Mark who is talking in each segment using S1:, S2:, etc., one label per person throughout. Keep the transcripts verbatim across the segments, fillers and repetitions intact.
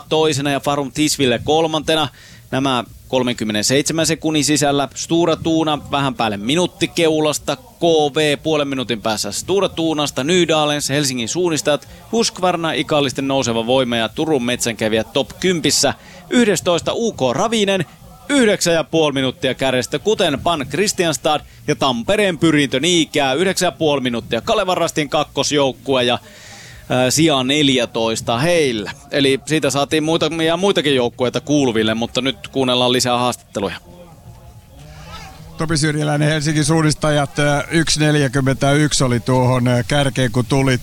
S1: toisena ja Farum Tisville kolmantena. Nämä kolmekymmentäseitsemän sekunnin sisällä. Stura Tuuna vähän päälle minuutti keulasta. K V puolen minuutin päässä Stura Tuunasta. Nydalens, Helsingin suunnistajat, Husqvarna, Ikallisten nouseva voima ja Turun metsänkävijät top kympissä. yhdestoista U K Ravinen. Yhdeksän ja puoli minuuttia kärjestä, kuten Pan Kristianstad ja Tampereen Pyrintö Niikää. Yhdeksän ja puoli minuuttia Kalevan Rastin kakkosjoukkue ja ää, sija neljätoista heillä. Eli siitä saatiin muutamia muitakin joukkueita kuuluville, mutta nyt kuunnellaan lisää haastatteluja.
S2: Topi Syrjäläinen, Helsingin suunnistajat, yksi neljäkymmentäyksi oli tuohon kärkeen kun tulit.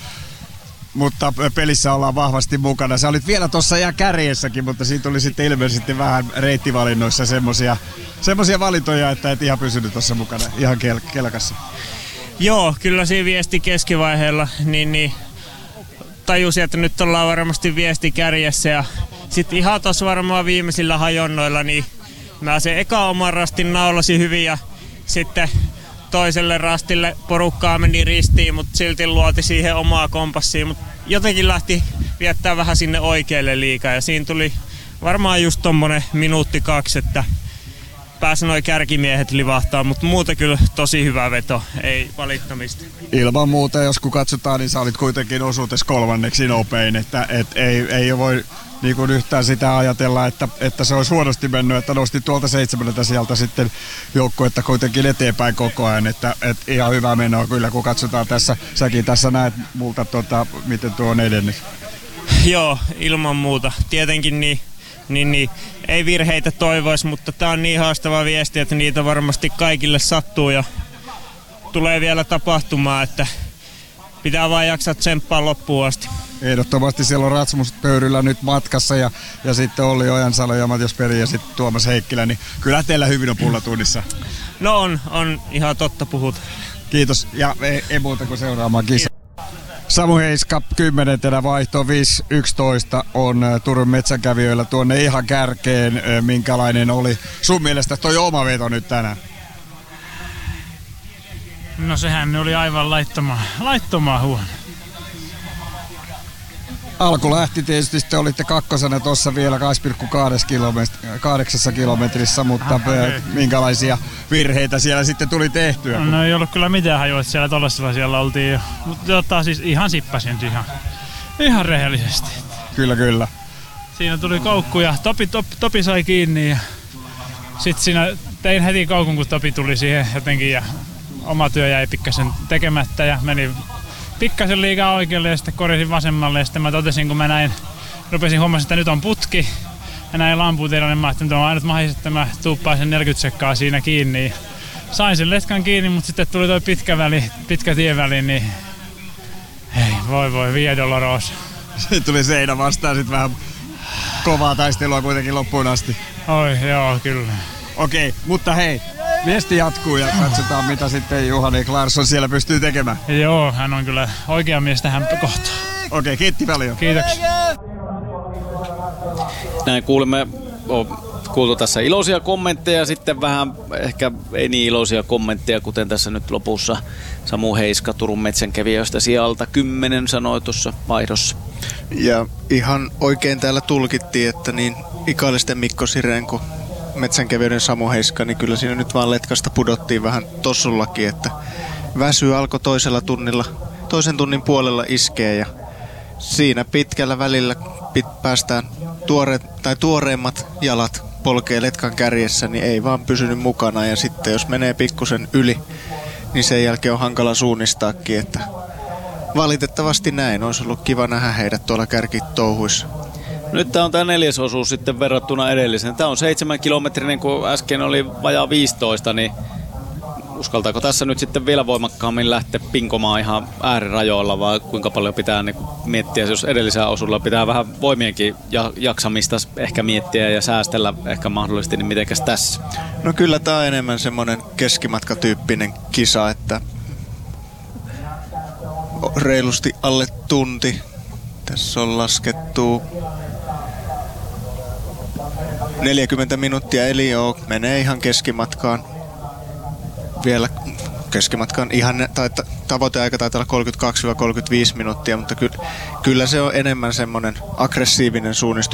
S2: Mutta pelissä ollaan vahvasti mukana. Sä olit vielä tuossa ihan kärjessäkin, mutta siinä tuli sitten ilmeisesti vähän reittivalinnoissa semmosia, semmosia valintoja, että et ihan pysynyt tuossa mukana ihan kel- kelkassa.
S3: Joo, kyllä siinä viesti keskivaiheella, niin, niin tajusin, että nyt ollaan varmasti viesti kärjessä ja sitten ihan tuossa varmaan viimeisillä hajonnoilla, niin mä se eka oman rastin naulasin hyvin ja sitten toiselle rastille porukkaa meni ristiin, mutta silti luoti siihen omaa kompassiin. Mut jotenkin lähti viettää vähän sinne oikealle liikaa ja siinä tuli varmaan just tommonen minuutti kaksi, että pääsi noi kärkimiehet livahtaa, mutta muuta kyllä tosi hyvä veto, ei valittamista.
S2: Ilman muuta, jos kun katsotaan, niin sä olit kuitenkin osuutes kolmanneksi nopein, että et ei, ei voi niin kuin yhtään sitä ajatella, että, että se olisi huonosti mennyt, että nosti tuolta seitsemältä sieltä sitten joukkuetta kuitenkin eteenpäin koko ajan, että et ihan hyvä menoa kyllä, kun katsotaan tässä, säkin tässä näet multa, tota, miten tuo on edennyt.
S3: Joo, ilman muuta. Tietenkin niin, niin, niin ei virheitä toivoisi, mutta tää on niin haastava viesti, että niitä varmasti kaikille sattuu ja tulee vielä tapahtumaan, että pitää vaan jaksaa tsemppaa loppuun asti.
S2: Ehdottomasti siellä on Rasmus Pöyryllä nyt matkassa ja, ja sitten Olli Ojansalo ja Matias Peri ja sitten Tuomas Heikkilä, niin kyllä teillä hyvin on pullatunnissa.
S3: No on, on ihan totta puhut.
S2: Kiitos ja ei, ei muuta kuin seuraamaan kisa. Samu Heiska kymmenentenä vaihto viisi yksitoista on Turun metsänkävijöillä tuonne ihan kärkeen. Minkälainen oli sun mielestä toi oma veto nyt tänään?
S4: No sehän oli aivan laittomaa, laittomaa huono.
S2: Alku lähti tietysti, sitten olitte kakkosena tuossa vielä kaksi pilkku kahdeksan kilometrissä, mutta Aha, minkälaisia virheitä siellä sitten tuli tehtyä?
S4: No, no ei ollut kyllä mitään hajua, että siellä tollasella siellä oltiin jo. Mutta tota, siis ihan sippasin ihan, ihan rehellisesti.
S2: Kyllä, kyllä.
S4: Siinä tuli koukku ja Topi, Topi, Topi sai kiinni ja sitten siinä tein heti koukun, kun Topi tuli siihen jotenkin ja oma työ jäi pikkasen tekemättä ja meni pikkasen liikaa oikealle ja sitten korjasin vasemmalle ja sitten mä totesin, kun mä näin, rupesin huomasin, että nyt on putki ja näin lamputeilla, niin mä ajattelin, että on ainut mahdollista, että mä tuuppaan sen neljäkymmentä sekkaa siinä kiinni. Sain sen letkan kiinni, mutta sitten tuli toi pitkä väli, pitkä tieväli, niin hei, voi voi, Via Dolorosa.
S2: Sitten tuli seinä vastaan sitten vähän kovaa taistelua kuitenkin loppuun asti.
S4: Oi, joo, kyllä.
S2: Okei, okay, mutta hei, viesti jatkuu ja katsotaan mitä sitten Juhani Klarsson siellä pystyy tekemään.
S4: Joo, hän on kyllä oikea mies tähän kohtaan.
S2: Okei, okay, kiitti paljon.
S4: Kiitoksia.
S1: Näin kuulimme, on kuultu tässä iloisia kommentteja, sitten vähän ehkä ei niin iloisia kommentteja, kuten tässä nyt lopussa Samu Heiska Turun metsänkävijöistä sijalta kymmenen sanoi tuossa vaihdossa.
S5: Ja ihan oikein täällä tulkittiin, että niin Ikallisten Mikko Sireen kuin metsänkävijöiden Samu Heiska, niin kyllä siinä nyt vaan letkasta pudottiin vähän tossullakin, että väsy alkoi toisella tunnilla, toisen tunnin puolella iskee ja siinä pitkällä välillä pit, päästään tuore, tai tuoreimmat jalat polkee letkan kärjessä, niin ei vaan pysynyt mukana ja sitten jos menee pikkusen yli, niin sen jälkeen on hankala suunnistaakin, että valitettavasti näin, olisi ollut kiva nähdä heidät tuolla kärkitouhuissa.
S1: Nyt tämä on tämä neljäs osuus sitten verrattuna edelliseen. Tämä on seitsemän kilometrinen, kun äsken oli vajaa viisitoista, niin uskaltaako tässä nyt sitten vielä voimakkaammin lähteä pinkomaan ihan äärirajoilla, vai kuinka paljon pitää niin miettiä, jos edellisellä osuudella pitää vähän voimienkin jaksamista ehkä miettiä ja säästellä ehkä mahdollisesti, niin mitenkäs tässä?
S5: No kyllä tämä on enemmän semmoinen keskimatkatyyppinen kisa, että reilusti alle tunti. Tässä on laskettu neljäkymmentä minuuttia, eli joo, menee ihan keskimatkaan. Vielä keskimatkaan ihan, tai tavoiteaika taitaa olla kolmekymmentäkaksi kolmekymmentäviisi minuuttia, mutta ky, kyllä se on enemmän semmoinen aggressiivinen suunnistus.